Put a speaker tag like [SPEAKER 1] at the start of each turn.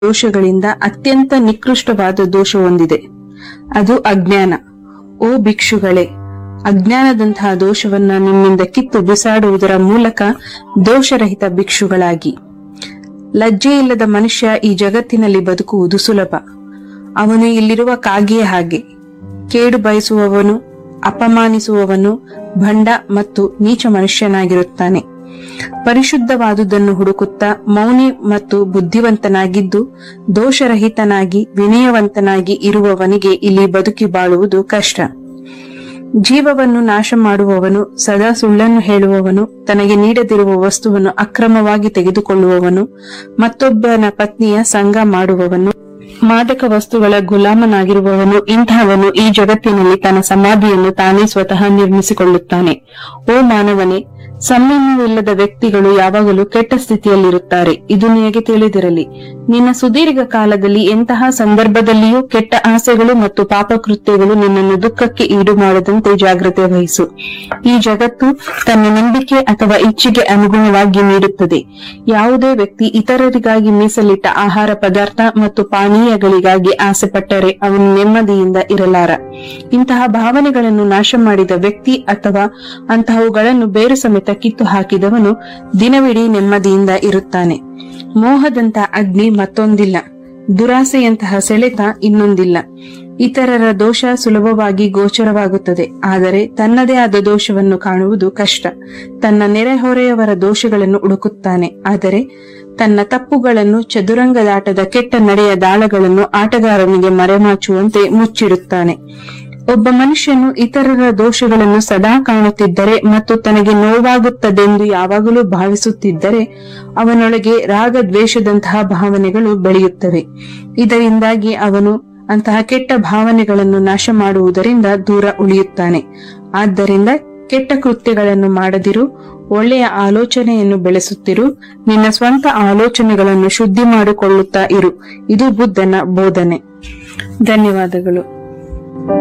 [SPEAKER 1] ದೋಷಗಳಿಂದ ಅತ್ಯಂತ ನಿಕೃಷ್ಟವಾದ ದೋಷ ಹೊಂದಿದೆ. ಅದು ಅಜ್ಞಾನ. ಓ ಭಿಕ್ಷುಗಳೇ, ಅಜ್ಞಾನದಂತಹ ದೋಷವನ್ನ ನಿಮ್ಮಿಂದ ಕಿತ್ತು ಬಿಸಾಡುವುದರ ಮೂಲಕ ದೋಷರಹಿತ ಭಿಕ್ಷುಗಳಾಗಿ. ಲಜ್ಜೆಯಿಲ್ಲದ ಮನುಷ್ಯ ಈ ಜಗತ್ತಿನಲ್ಲಿ ಬದುಕುವುದು ಸುಲಭ. ಅವನು ಇಲ್ಲಿರುವ ಕಾಗೆಯ ಹಾಗೆ. ಕೇಡು ಬಯಸುವವನು, ಅಪಮಾನಿಸುವವನು ಭಂಡ ಮತ್ತು ನೀಚ ಮನುಷ್ಯನಾಗಿರುತ್ತಾನೆ. ಪರಿಶುದ್ಧವಾದುದನ್ನು ಹುಡುಕುತ್ತಾ ಮೌನಿ ಮತ್ತು ಬುದ್ಧಿವಂತನಾಗಿದ್ದು ದೋಷರಹಿತನಾಗಿ ವಿನಯವಂತನಾಗಿ ಇರುವವನಿಗೆ ಇಲ್ಲಿ ಬದುಕಿ ಬಾಳುವುದು ಕಷ್ಟ. ಜೀವವನ್ನು ನಾಶ ಮಾಡುವವನು, ಸದಾ ಸುಳ್ಳನ್ನು ಹೇಳುವವನು, ತನಗೆ ನೀಡದಿರುವ ವಸ್ತುವನ್ನು ಅಕ್ರಮವಾಗಿ ತೆಗೆದುಕೊಳ್ಳುವವನು, ಮತ್ತೊಬ್ಬನ ಪತ್ನಿಯ ಸಂಗ ಮಾಡುವವನು, ಮಾದಕ ವಸ್ತುಗಳ ಗುಲಾಮನಾಗಿರುವವನು, ಇಂತಹವನು ಈ ಜಗತ್ತಿನಲ್ಲಿ ತನ್ನ ಸಮಾಧಿಯನ್ನು ತಾನೇ ಸ್ವತಃ ನಿರ್ಮಿಸಿಕೊಳ್ಳುತ್ತಾನೆ. ಓ ಮಾನವನೇ, ಸಂಯಮವಿಲ್ಲದ ವ್ಯಕ್ತಿಗಳು ಯಾವಾಗಲೂ ಕೆಟ್ಟ ಸ್ಥಿತಿಯಲ್ಲಿರುತ್ತಾರೆ. ಇದು ನಿನಗೆ ತಿಳಿದಿರಲಿ. ನಿನ್ನ ಸುದೀರ್ಘ ಕಾಲದಲ್ಲಿ ಎಂತಹ ಸಂದರ್ಭದಲ್ಲಿಯೂ ಕೆಟ್ಟ ಆಸೆಗಳು ಮತ್ತು ಪಾಪಕೃತ್ಯಗಳು ನಿನ್ನನ್ನು ದುಃಖಕ್ಕೆ ಈಡು ಮಾಡದಂತೆ ಜಾಗ್ರತೆ ವಹಿಸು. ಈ ಜಗತ್ತು ತನ್ನ ನಂಬಿಕೆ ಅಥವಾ ಇಚ್ಛೆಗೆ ಅನುಗುಣವಾಗಿ ನೀಡುತ್ತದೆ. ಯಾವುದೇ ವ್ಯಕ್ತಿ ಇತರರಿಗಾಗಿ ಮೀಸಲಿಟ್ಟ ಆಹಾರ ಪದಾರ್ಥ ಮತ್ತು ಪಾನೀಯಗಳಿಗಾಗಿ ಆಸೆ ಪಟ್ಟರೆ ಅವನು ನೆಮ್ಮದಿಯಿಂದ ಇರಲಾರ. ಇಂತಹ ಭಾವನೆಗಳನ್ನು ನಾಶ ಮಾಡಿದ ವ್ಯಕ್ತಿ ಅಥವಾ ಅಂತಹವುಗಳನ್ನು ಬೇರು ಸಮೇತ ಕಿತ್ತು ಹಾಕಿದವನು ದಿನವಿಡೀ ನೆಮ್ಮದಿಯಿಂದ ಇರುತ್ತಾನೆ. ಮೋಹದಂತ ಅಗ್ನಿ ಮತ್ತೊಂದಿಲ್ಲ, ದುರಾಸೆಯಂತಹ ಸೆಳೆತ ಇನ್ನೊಂದಿಲ್ಲ. ಇತರರ ದೋಷ ಸುಲಭವಾಗಿ ಗೋಚರವಾಗುತ್ತದೆ, ಆದರೆ ತನ್ನದೇ ಆದ ದೋಷವನ್ನು ಕಾಣುವುದು ಕಷ್ಟ. ತನ್ನ ನೆರೆಹೊರೆಯವರ ದೋಷಗಳನ್ನು ಹುಡುಕುತ್ತಾನೆ, ಆದರೆ ತನ್ನ ತಪ್ಪುಗಳನ್ನು, ಚದುರಂಗದಾಟದ ಕೆಟ್ಟ ನಡೆಯ ದಾಳಗಳನ್ನು ಆಟಗಾರನಿಗೆ ಮರೆಮಾಚುವಂತೆ ಮುಚ್ಚಿಡುತ್ತಾನೆ. ಒಬ್ಬ ಮನುಷ್ಯನು ಇತರರ ದೋಷಗಳನ್ನು ಸದಾ ಕಾಣುತ್ತಿದ್ದರೆ ಮತ್ತು ತನಗೆ ನೋವಾಗುತ್ತದೆಂದು ಯಾವಾಗಲೂ ಭಾವಿಸುತ್ತಿದ್ದರೆ ಅವನೊಳಗೆ ರಾಗ ದ್ವೇಷದಂತಹ ಭಾವನೆಗಳು ಬೆಳೆಯುತ್ತವೆ. ಇದರಿಂದಾಗಿ ಅವನು ಅಂತಹ ಕೆಟ್ಟ ಭಾವನೆಗಳನ್ನು ನಾಶ ಮಾಡುವುದರಿಂದ ದೂರ ಉಳಿಯುತ್ತಾನೆ. ಆದ್ದರಿಂದ ಕೆಟ್ಟ ಕೃತ್ಯಗಳನ್ನು ಮಾಡದಿರು, ಒಳ್ಳೆಯ ಆಲೋಚನೆಯನ್ನು ಬೆಳೆಸುತ್ತಿರು, ನಿನ್ನ ಸ್ವಂತ ಆಲೋಚನೆಗಳನ್ನು ಶುದ್ಧಿ ಮಾಡಿಕೊಳ್ಳುತ್ತಾ ಇರು. ಇದು ಬುದ್ಧನ ಬೋಧನೆ. ಧನ್ಯವಾದಗಳು.